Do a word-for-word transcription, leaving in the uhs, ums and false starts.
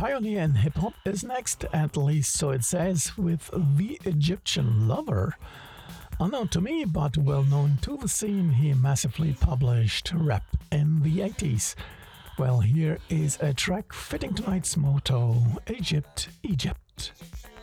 pioneer in hip hop is next, at least so it says, with The Egyptian Lover. Unknown to me, but well known to the scene, he massively published rap in the eighties. Well, here is a track fitting tonight's motto: Egypt, Egypt.